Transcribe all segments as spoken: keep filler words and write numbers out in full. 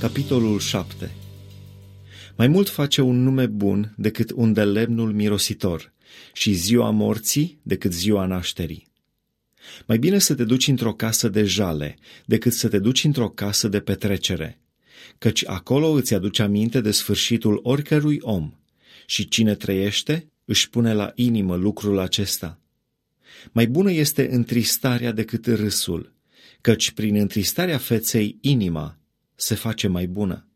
Capitolul șapte. Mai mult face un nume bun decât un de lemnul mirositor și ziua morții decât ziua nașterii. Mai bine să te duci într-o casă de jale decât să te duci într-o casă de petrecere, căci acolo îți aduce aminte de sfârșitul oricărui om și cine trăiește își pune la inimă lucrul acesta. Mai bună este întristarea decât râsul, căci prin întristarea feței inima se face mai bună.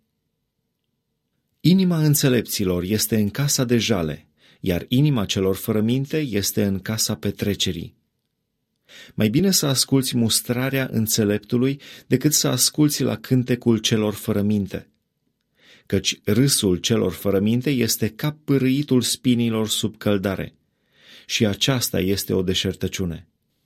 Inima înțelepților este în casa de jale, iar inima celor fără minte este în casa petrecerii. Mai bine să asculți mustrarea înțeleptului decât să asculți la cântecul celor fără minte, căci râsul celor fără minte este ca pârâitul spinilor sub căldare, și aceasta este o deșertăciune.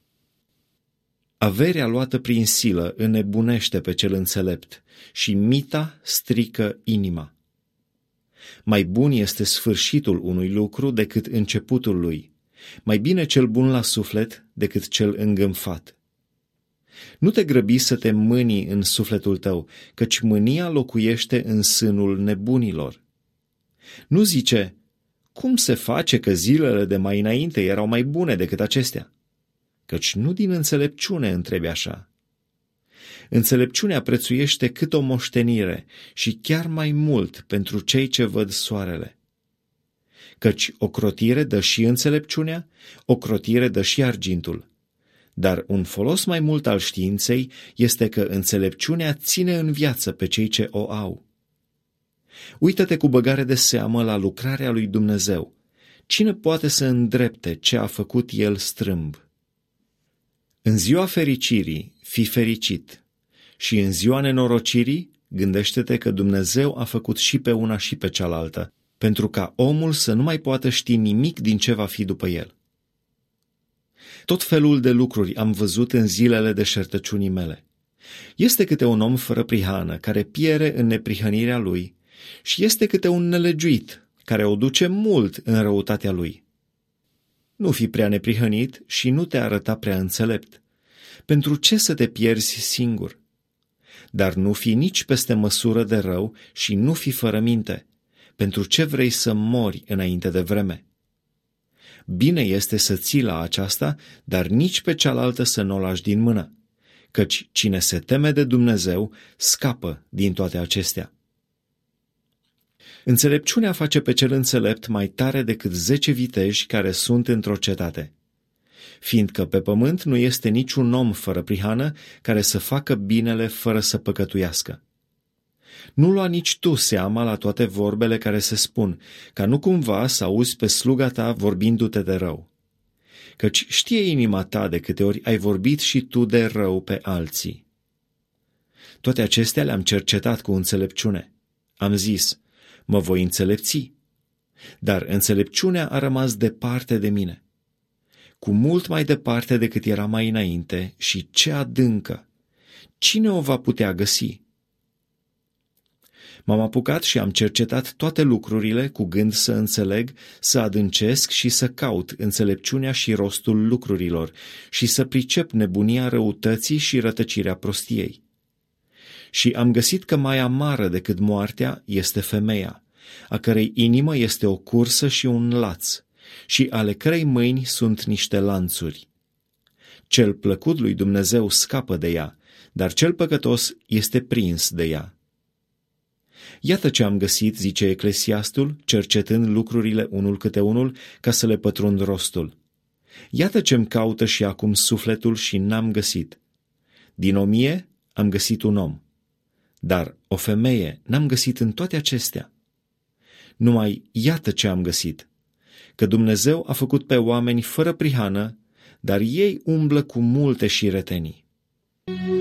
Averea luată prin silă înnebunește pe cel înțelept și mita strică inima. Mai bun este sfârșitul unui lucru decât începutul lui, mai bine cel bun la suflet decât cel îngânfat. Nu te grăbi să te mânii în sufletul tău, căci mânia locuiește în sânul nebunilor. Nu zice, cum se face că zilele de mai înainte erau mai bune decât acestea? Căci nu din înțelepciune întrebi așa. Înțelepciunea prețuiește cât o moștenire și chiar mai mult pentru cei ce văd soarele. Căci ocrotire dă și înțelepciunea, ocrotire dă și argintul. Dar un folos mai mult al științei este că înțelepciunea ține în viață pe cei ce o au. Uită-te cu băgare de seamă la lucrarea lui Dumnezeu. Cine poate să îndrepte ce a făcut El strâmb? În ziua fericirii, fii fericit, și în ziua nenorocirii, gândește-te că Dumnezeu a făcut și pe una și pe cealaltă, pentru ca omul să nu mai poată ști nimic din ce va fi după el. Tot felul de lucruri am văzut în zilele deșertăciunii mele. Este câte un om fără prihană, care piere în neprihănirea lui, și este câte un nelegiuit, care o duce mult în răutatea lui. Nu fi prea neprihănit și nu te arăta prea înțelept. Pentru ce să te pierzi singur? Dar nu fi nici peste măsură de rău și nu fi fără minte. Pentru ce vrei să mori înainte de vreme? Bine este să ții la aceasta, dar nici pe cealaltă să nu o lași din mână, căci cine se teme de Dumnezeu scapă din toate acestea. Înțelepciunea face pe cel înțelept mai tare decât zece viteji care sunt într-o cetate, fiindcă pe pământ nu este niciun om fără prihană care să facă binele fără să păcătuiască. Nu lua nici tu seama la toate vorbele care se spun, ca nu cumva să auzi pe sluga ta vorbindu-te de rău. Căci știe inima ta de câte ori ai vorbit și tu de rău pe alții. Toate acestea le-am cercetat cu înțelepciune. Am zis, mă voi înțelepți, dar înțelepciunea a rămas departe de mine, cu mult mai departe decât era mai înainte și ce adâncă. Cine o va putea găsi? M-am apucat și am cercetat toate lucrurile cu gând să înțeleg, să adâncesc și să caut înțelepciunea și rostul lucrurilor și să pricep nebunia răutății și rătăcirea prostiei. Și am găsit că mai amară decât moartea este femeia, a cărei inimă este o cursă și un laț, și ale cărei mâini sunt niște lanțuri. Cel plăcut lui Dumnezeu scapă de ea, dar cel păcătos este prins de ea. Iată ce am găsit, zice Eclesiastul, cercetând lucrurile unul câte unul, ca să le pătrund rostul. Iată ce-mi caută și acum sufletul și n-am găsit. Din o mie am găsit un om, dar o femeie n-am găsit în toate acestea. Numai iată ce am găsit, că Dumnezeu a făcut pe oameni fără prihană, dar ei umblă cu multe șiretenii.